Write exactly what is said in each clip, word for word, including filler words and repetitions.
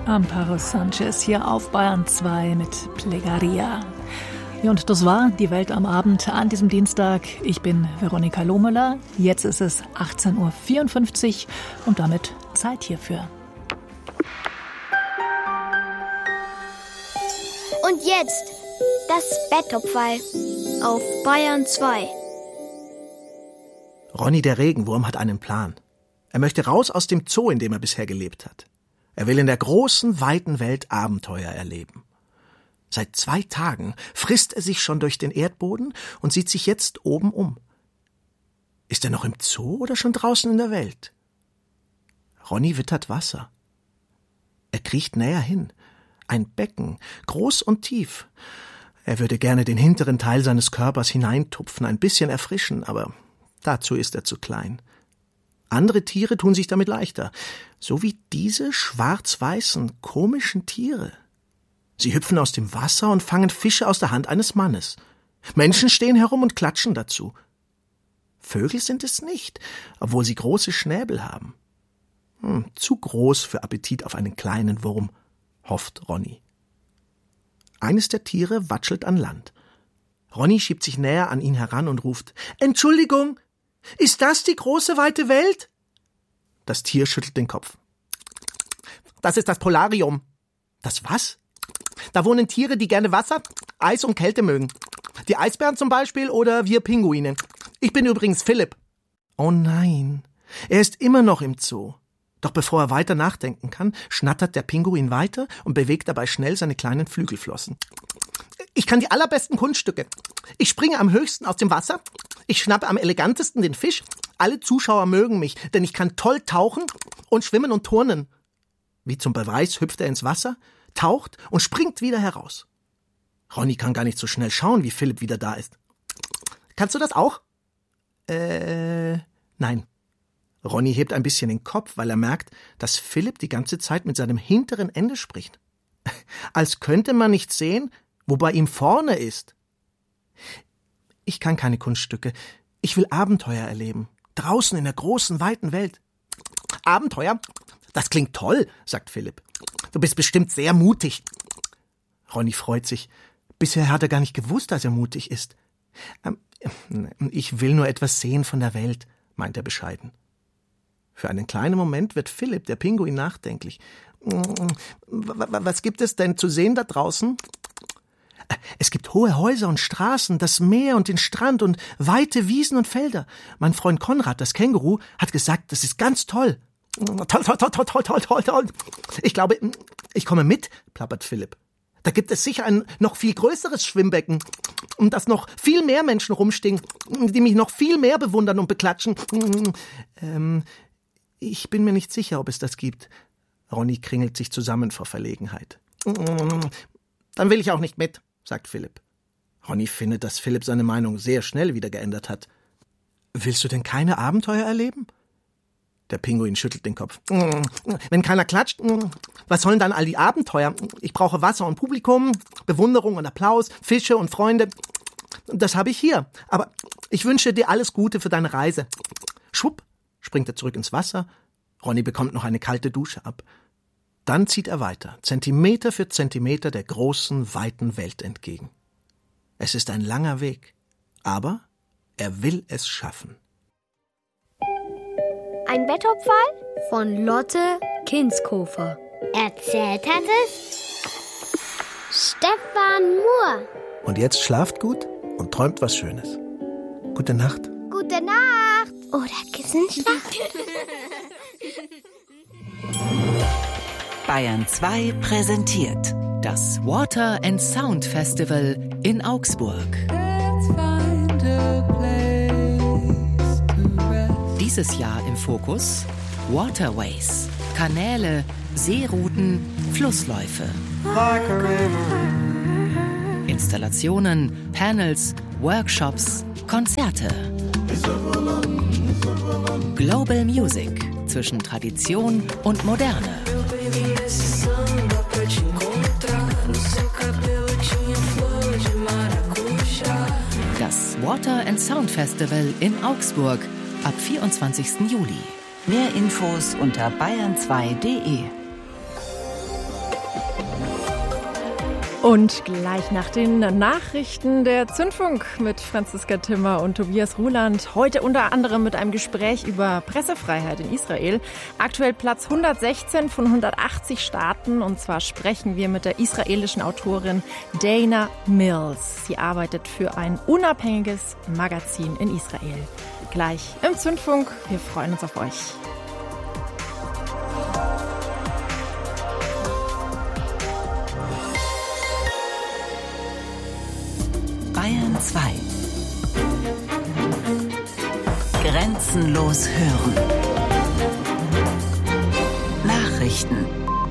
Amparo Sanchez hier auf Bayern zwei mit Plegaria. Ja, und das war die Welt am Abend an diesem Dienstag. Ich bin Veronika Lohmüller. Jetzt ist es achtzehn Uhr vierundfünfzig und damit Zeit hierfür. Und jetzt das Betttopferl auf Bayern zwei. Ronny der Regenwurm hat einen Plan. Er möchte raus aus dem Zoo, in dem er bisher gelebt hat. Er will in der großen, weiten Welt Abenteuer erleben. Seit zwei Tagen frisst er sich schon durch den Erdboden und sieht sich jetzt oben um. Ist er noch im Zoo oder schon draußen in der Welt? Ronny wittert Wasser. Er kriecht näher hin. Ein Becken, groß und tief. Er würde gerne den hinteren Teil seines Körpers hineintupfen, ein bisschen erfrischen, aber dazu ist er zu klein. Andere Tiere tun sich damit leichter, so wie diese schwarz-weißen, komischen Tiere. Sie hüpfen aus dem Wasser und fangen Fische aus der Hand eines Mannes. Menschen stehen herum und klatschen dazu. Vögel sind es nicht, obwohl sie große Schnäbel haben. Hm, zu groß für Appetit auf einen kleinen Wurm, hofft Ronny. Eines der Tiere watschelt an Land. Ronny schiebt sich näher an ihn heran und ruft: »Entschuldigung! Ist das die große, weite Welt?« Das Tier schüttelt den Kopf. »Das ist das Polarium.« »Das was?« »Da wohnen Tiere, die gerne Wasser, Eis und Kälte mögen. Die Eisbären zum Beispiel oder wir Pinguine. Ich bin übrigens Philipp.« Oh nein, er ist immer noch im Zoo. Doch bevor er weiter nachdenken kann, schnattert der Pinguin weiter und bewegt dabei schnell seine kleinen Flügelflossen. »Ich kann die allerbesten Kunststücke. Ich springe am höchsten aus dem Wasser. Ich schnappe am elegantesten den Fisch. Alle Zuschauer mögen mich, denn ich kann toll tauchen und schwimmen und turnen.« Wie zum Beweis hüpft er ins Wasser, taucht und springt wieder heraus. Ronny kann gar nicht so schnell schauen, wie Philipp wieder da ist. »Kannst du das auch?« Äh, nein. Ronny hebt ein bisschen den Kopf, weil er merkt, dass Philipp die ganze Zeit mit seinem hinteren Ende spricht. Als könnte man nicht sehen, wo bei ihm vorne ist. »Ich kann keine Kunststücke. Ich will Abenteuer erleben. Draußen in der großen, weiten Welt.« »Abenteuer? Das klingt toll«, sagt Philipp. »Du bist bestimmt sehr mutig.« Ronny freut sich. Bisher hat er gar nicht gewusst, dass er mutig ist. Ähm, »Ich will nur etwas sehen von der Welt«, meint er bescheiden. Für einen kleinen Moment wird Philipp, der Pinguin, nachdenklich. »Was gibt es denn zu sehen da draußen?« »Es gibt hohe Häuser und Straßen, das Meer und den Strand und weite Wiesen und Felder. Mein Freund Konrad, das Känguru, hat gesagt, das ist ganz toll.« »Toll, toll, toll, toll, toll, toll, toll. Ich glaube, ich komme mit«, plappert Philipp. »Da gibt es sicher ein noch viel größeres Schwimmbecken, um das noch viel mehr Menschen rumstehen, die mich noch viel mehr bewundern und beklatschen. Ähm, ich bin mir nicht sicher, ob es das gibt.« Ronny kringelt sich zusammen vor Verlegenheit. »Dann will ich auch nicht mit«, sagt Philipp. Ronny findet, dass Philipp seine Meinung sehr schnell wieder geändert hat. »Willst du denn keine Abenteuer erleben?« Der Pinguin schüttelt den Kopf. »Wenn keiner klatscht, was sollen dann all die Abenteuer? Ich brauche Wasser und Publikum, Bewunderung und Applaus, Fische und Freunde. Das habe ich hier. Aber ich wünsche dir alles Gute für deine Reise.« Schwupp, springt er zurück ins Wasser. Ronny bekommt noch eine kalte Dusche ab. Dann zieht er weiter, Zentimeter für Zentimeter der großen, weiten Welt entgegen. Es ist ein langer Weg, aber er will es schaffen. Ein Betttopferl von Lotte Kinskofer. Erzählt hat es Stefan Muhr. Und jetzt schlaft gut und träumt was Schönes. Gute Nacht. Gute Nacht. Oder Kissenschlacht. Bayern zwei präsentiert das Water and Sound Festival in Augsburg. Dieses Jahr im Fokus Waterways, Kanäle, Seerouten, Flussläufe. Installationen, Panels, Workshops, Konzerte. Global Music zwischen Tradition und Moderne. Das Water and Sound Festival in Augsburg ab vierundzwanzigsten Juli. Mehr Infos unter bayern zwei punkt de. Und gleich nach den Nachrichten der Zündfunk mit Franziska Timmer und Tobias Ruland. Heute unter anderem mit einem Gespräch über Pressefreiheit in Israel. Aktuell Platz hundertsechzehn von hundertachtzig Staaten. Und zwar sprechen wir mit der israelischen Autorin Dana Mills. Sie arbeitet für ein unabhängiges Magazin in Israel. Gleich im Zündfunk. Wir freuen uns auf euch. Bayern zwei. Grenzenlos hören. Nachrichten.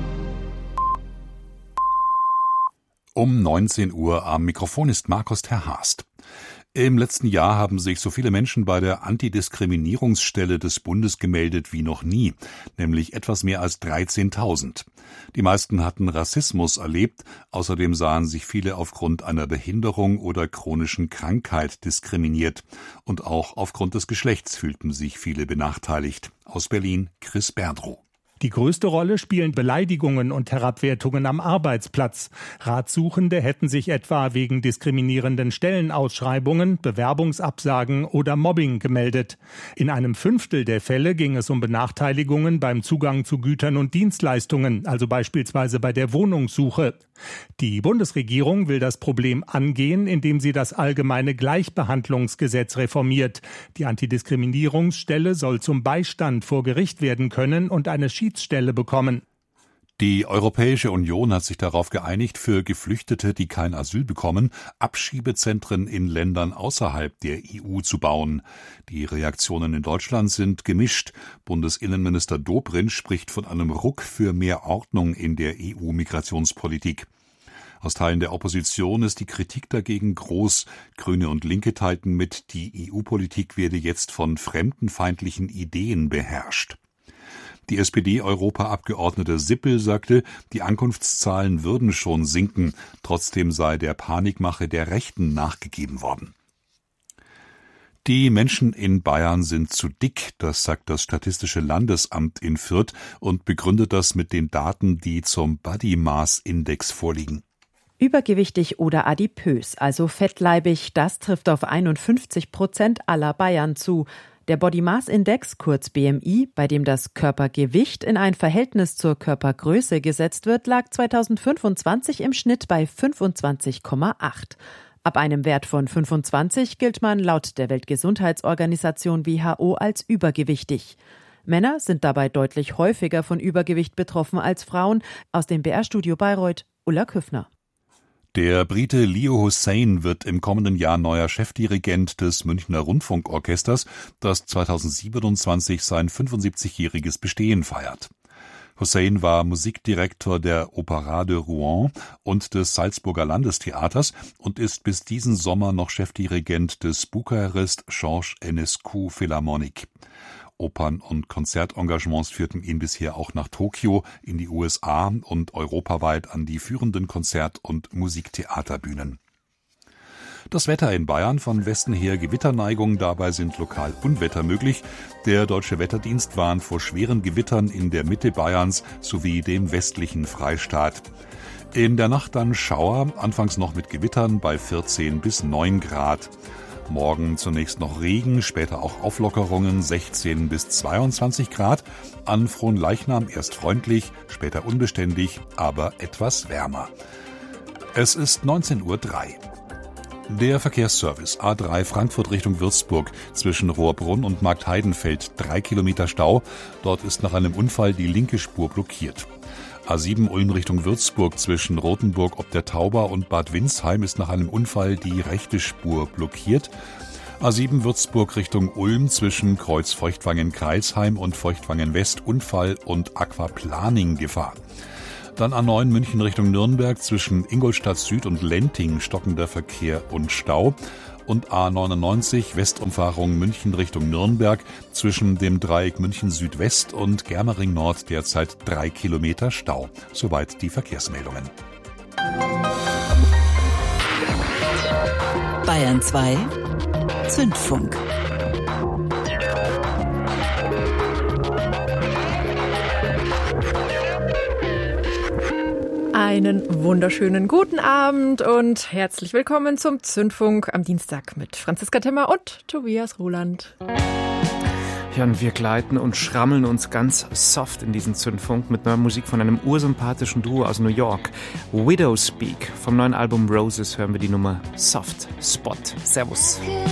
Um neunzehn Uhr am Mikrofon ist Markus Terhast. Im letzten Jahr haben sich so viele Menschen bei der Antidiskriminierungsstelle des Bundes gemeldet wie noch nie, nämlich etwas mehr als dreizehntausend. Die meisten hatten Rassismus erlebt, außerdem sahen sich viele aufgrund einer Behinderung oder chronischen Krankheit diskriminiert. Und auch aufgrund des Geschlechts fühlten sich viele benachteiligt. Aus Berlin Chris Berdrow. Die größte Rolle spielen Beleidigungen und Herabwertungen am Arbeitsplatz. Ratsuchende hätten sich etwa wegen diskriminierenden Stellenausschreibungen, Bewerbungsabsagen oder Mobbing gemeldet. In einem Fünftel der Fälle ging es um Benachteiligungen beim Zugang zu Gütern und Dienstleistungen, also beispielsweise bei der Wohnungssuche. Die Bundesregierung will das Problem angehen, indem sie das allgemeine Gleichbehandlungsgesetz reformiert. Die Antidiskriminierungsstelle soll zum Beistand vor Gericht werden können und eine Schiedsstelle bekommen. Die Europäische Union hat sich darauf geeinigt, für Geflüchtete, die kein Asyl bekommen, Abschiebezentren in Ländern außerhalb der E U zu bauen. Die Reaktionen in Deutschland sind gemischt. Bundesinnenminister Dobrindt spricht von einem Ruck für mehr Ordnung in der E U-Migrationspolitik. Aus Teilen der Opposition ist die Kritik dagegen groß. Grüne und Linke teilten mit, die E U-Politik werde jetzt von fremdenfeindlichen Ideen beherrscht. Die S P D-Europaabgeordnete Sippel sagte, die Ankunftszahlen würden schon sinken, trotzdem sei der Panikmache der Rechten nachgegeben worden. Die Menschen in Bayern sind zu dick, das sagt das Statistische Landesamt in Fürth und begründet das mit den Daten, die zum Body Mass Index vorliegen. Übergewichtig oder adipös, also fettleibig, das trifft auf einundfünfzig Prozent aller Bayern zu. Der Body Mass Index, kurz B M I, bei dem das Körpergewicht in ein Verhältnis zur Körpergröße gesetzt wird, lag zweitausendfünfundzwanzig im Schnitt bei fünfundzwanzig Komma acht. Ab einem Wert von fünfundzwanzig gilt man laut der Weltgesundheitsorganisation W H O als übergewichtig. Männer sind dabei deutlich häufiger von Übergewicht betroffen als Frauen. Aus dem B R-Studio Bayreuth, Ulla Küffner. Der Brite Leo Hussein wird im kommenden Jahr neuer Chefdirigent des Münchner Rundfunkorchesters, das zweitausendsiebenundzwanzig sein fünfundsiebzigjähriges Bestehen feiert. Hussein war Musikdirektor der Opéra de Rouen und des Salzburger Landestheaters und ist bis diesen Sommer noch Chefdirigent des Bukarest Georges Enescu Philharmonic. Opern- und Konzertengagements führten ihn bisher auch nach Tokio, in die U S A und europaweit an die führenden Konzert- und Musiktheaterbühnen. Das Wetter in Bayern, von Westen her Gewitterneigung, dabei sind lokal Unwetter möglich. Der Deutsche Wetterdienst warnt vor schweren Gewittern in der Mitte Bayerns sowie dem westlichen Freistaat. In der Nacht dann Schauer, anfangs noch mit Gewittern bei vierzehn bis neun Grad. Morgen zunächst noch Regen, später auch Auflockerungen, sechzehn bis zweiundzwanzig Grad. An Fronleichnam erst freundlich, später unbeständig, aber etwas wärmer. Es ist neunzehn Uhr drei. Der Verkehrsservice A drei Frankfurt Richtung Würzburg zwischen Rohrbrunn und Marktheidenfeld drei Kilometer Stau. Dort ist nach einem Unfall die linke Spur blockiert. A sieben Ulm Richtung Würzburg zwischen Rothenburg ob der Tauber und Bad Windsheim ist nach einem Unfall die rechte Spur blockiert. A sieben Würzburg Richtung Ulm zwischen Kreuz Feuchtwangen-Kreisheim und Feuchtwangen-West Unfall und Aquaplaning Gefahr. Dann A neun München Richtung Nürnberg zwischen Ingolstadt Süd und Lenting stockender Verkehr und Stau. Und A neunundneunzig Westumfahrung München Richtung Nürnberg zwischen dem Dreieck München Südwest und Germering Nord derzeit drei Kilometer Stau. Soweit die Verkehrsmeldungen. Bayern zwei Zündfunk. Einen wunderschönen guten Abend und herzlich willkommen zum Zündfunk am Dienstag mit Franziska Timmer und Tobias Ruland. Ja, und wir gleiten und schrammeln uns ganz soft in diesen Zündfunk mit neuer Musik von einem ursympathischen Duo aus New York. Widowspeak. Vom neuen Album Roses hören wir die Nummer Soft Spot. Servus.